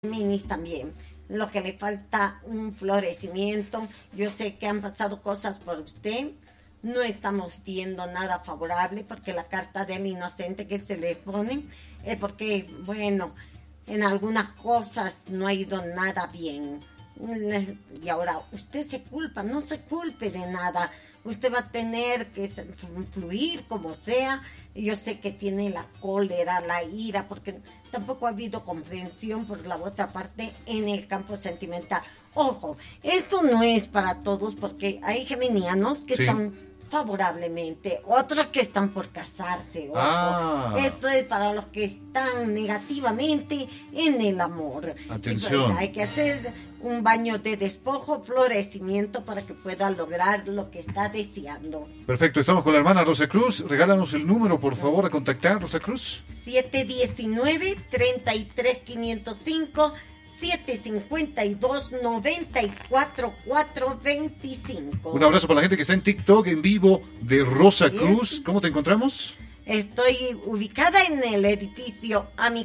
Minis también. Lo que le falta un florecimiento. Yo sé que han pasado cosas por usted. No estamos viendo nada favorable porque la carta del inocente que se le pone es porque, bueno, en algunas cosas no ha ido nada bien. Y ahora usted se culpa, no se culpe de nada. Usted va a tener que fluir como sea. Yo sé que tiene la cólera, la ira, porque tampoco ha habido comprensión por la otra parte en el campo sentimental. Ojo, esto no es para todos porque hay geminianos que están favorablemente, otros que están por casarse. Ojo. Esto es para los que están negativamente en el amor. Atención. Bueno, hay que hacer un baño de despojo, florecimiento para que pueda lograr lo que está deseando. Perfecto, estamos con la hermana Rosa Cruz. Regálanos el número, por favor, a contactar, Rosa Cruz. 719-33505 752-94425. Un abrazo para la gente que está en TikTok en vivo de Rosa Cruz. ¿Cómo te encontramos? Estoy ubicada en el edificio AMI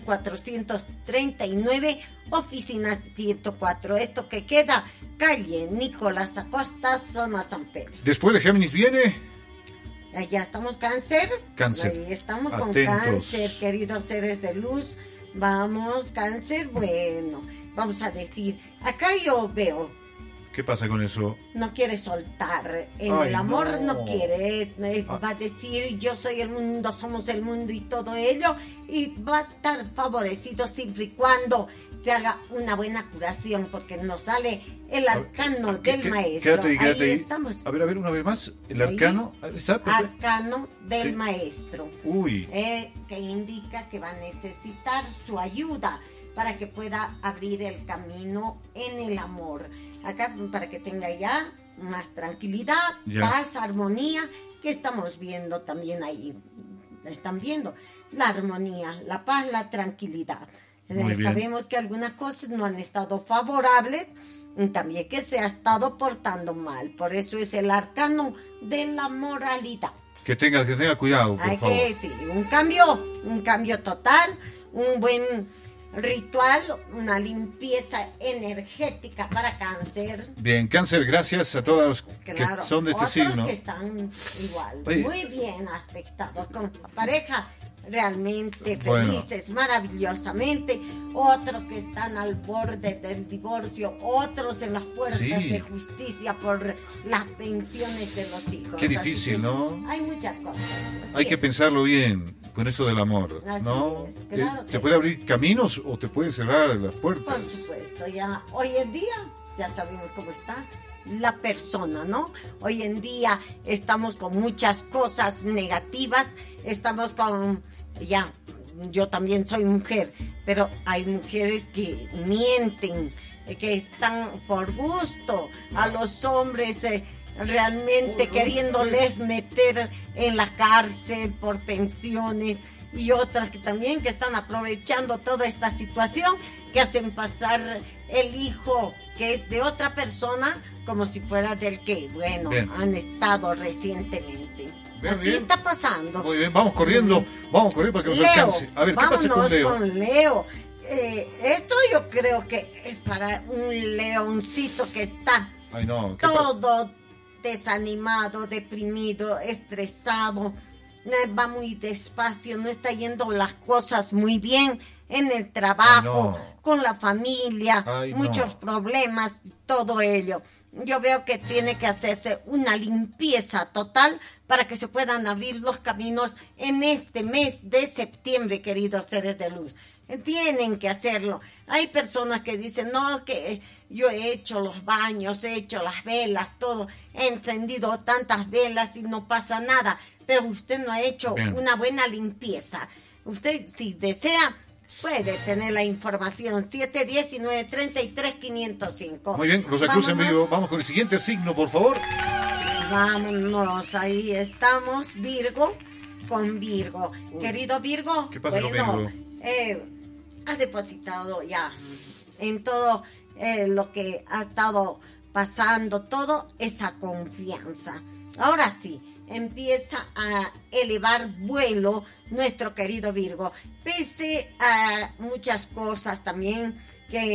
439, oficina 104. Esto que queda, calle Nicolás Acosta, zona San Pedro. Después de Géminis viene... Allá estamos Cáncer. Cáncer. Ahí estamos Atentos. con Cáncer, queridos seres de luz. Vamos, Cáncer, bueno, vamos a decir, acá yo veo. ¿Qué pasa con eso? No quiere soltar, en el amor no quiere, va a decir yo soy el mundo, somos el mundo y todo ello, y va a estar favorecido siempre y cuando se haga una buena curación, porque nos sale el arcano del maestro. Quédate ahí. Estamos. A ver, una vez más, el arcano. ¿Está? Arcano del maestro. Uy. Que indica que va a necesitar su ayuda para que pueda abrir el camino en el amor. Acá para que tenga ya más tranquilidad, paz, armonía, que estamos viendo también ahí. Están viendo la armonía, la paz, la tranquilidad. Sabemos que algunas cosas no han estado favorables, y también que se ha estado portando mal. Por eso es el arcano de la moralidad. Que tenga cuidado, por favor. Sí, un cambio total, un buen ritual, una limpieza energética para Cáncer. Bien, Cáncer, gracias a todos que son de este signo. Que están igual, muy bien aspectados, con pareja realmente felices, maravillosamente. Otros que están al borde del divorcio, otros en las puertas de justicia por las pensiones de los hijos. Qué difícil, ¿no? Hay muchas cosas. Hay que pensarlo bien con esto del amor, ¿no? ¿Te puede abrir caminos o te puede cerrar las puertas? Por supuesto, ya hoy en día ya sabemos cómo está la persona, ¿no? Hoy en día estamos con muchas cosas negativas, estamos con, yo también soy mujer, pero hay mujeres que mienten, que están por gusto a los hombres, realmente queriéndoles meter en la cárcel por pensiones, y otras que también que están aprovechando toda esta situación, que hacen pasar el hijo que es de otra persona como si fuera del que, han estado recientemente. Así está pasando. Muy bien, vamos corriendo para que nos alcance. A ver, ¿qué pasa con Leo? Con Leo. Esto yo creo que es para un leoncito que está todo desanimado, deprimido, estresado, va muy despacio, no está yendo las cosas muy bien en el trabajo, con la familia, muchos problemas, todo ello. Yo veo que tiene que hacerse una limpieza total para que se puedan abrir los caminos en este mes de septiembre, queridos seres de luz. Tienen que hacerlo. Hay personas que dicen, no, que yo he hecho los baños, he hecho las velas, todo, he encendido tantas velas y no pasa nada, pero usted no ha hecho una buena limpieza. Usted, si desea, puede tener la información 719-33-505. Muy bien, Rosa Cruz en vivo. Vamos con el siguiente signo, por favor. Vámonos, ahí estamos, Virgo, con Virgo. Querido Virgo, ¿qué pasa con Virgo? Ha depositado ya en todo lo que ha estado pasando, todo esa confianza. Ahora sí, empieza a elevar vuelo nuestro querido Virgo, pese a muchas cosas también que